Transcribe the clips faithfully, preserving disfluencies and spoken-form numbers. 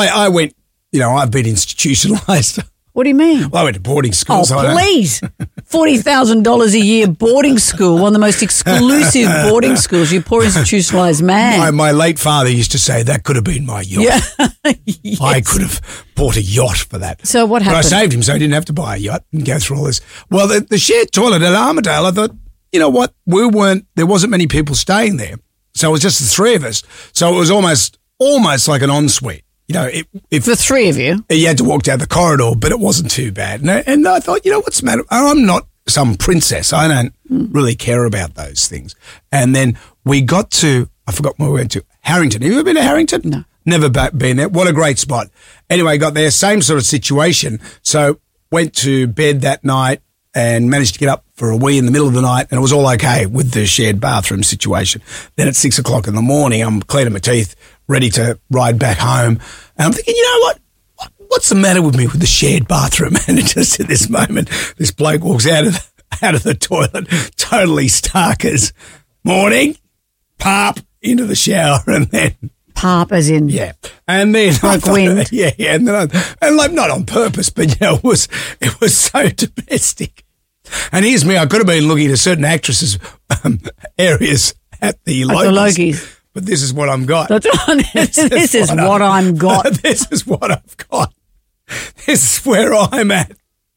I, I went, you know, I've been institutionalised. What do you mean? Well, I went to boarding school. Oh, so I don't- please. forty thousand dollars a year boarding school, one of the most exclusive boarding schools. You poor institutionalised man. My, my late father used to say that could have been my yacht. Yeah. Yes. I could have bought a yacht for that. So what But I happened? saved him so he didn't have to buy a yacht and go through all this. Well, the, the shared toilet at Armadale, I thought, you know what? We weren't, there wasn't many people staying there. So it was just the three of us. So it was almost, almost like an ensuite. You know, it, if The three of you. you had to walk down the corridor, but it wasn't too bad. And I, and I thought, you know, what's the matter? I'm not some princess. I don't really care about those things. And then we got to, I forgot where we went to, Harrington. Have you ever been to Harrington? No. Never ba- been there. What a great spot. Anyway, got there, same sort of situation. So went to bed that night and managed to get up for a wee in the middle of the night, and it was all okay with the shared bathroom situation. Then at six o'clock in the morning, I'm cleaning my teeth, ready to ride back home. And I'm thinking, you know what? what what's the matter with me with the shared bathroom? And just at this moment, this bloke walks out of the, out of the toilet, totally starkers. Morning, pop, into the shower, and then... Pop as in. Yeah. And then I Like thought, wind. yeah, yeah. And then I, and like not on purpose, but you know, it was, it was so domestic. And here's me, I could have been looking at certain actresses' um, areas at the At the Logies. Logies. But this is what I'm got. That's right. This, is what what I'm- I'm got. This is what I've got. This is where I'm at.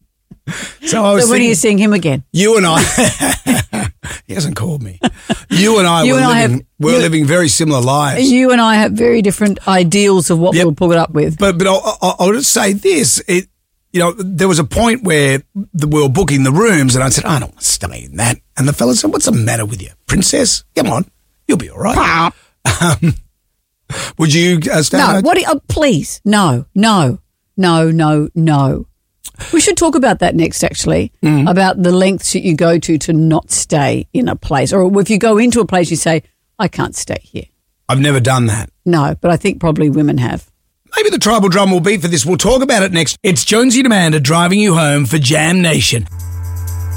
So I was So when are thinking, you seeing him again? you and I, he hasn't called me. You and I You were and I living, have- we're you- living very similar lives. You and I have very different ideals of what Yep. we'll put up with. But but I'll, I'll, I'll just say this. It, you know, there was a point where the, we were booking the rooms, and I said, I don't want to stay in that. And the fella said, what's the matter with you, princess? Come on, you'll be all right. Um, would you uh, stay? No, in a- what? Do you, oh, please, no, no, no, no, no. We should talk about that next, actually, Mm. about the lengths that you go to to not stay in a place. Or if you go into a place, you say, I can't stay here. I've never done that. No, but I think probably women have. Maybe the tribal drum will beat for this. We'll talk about it next. It's Jonesy and Amanda driving you home for Jam Nation.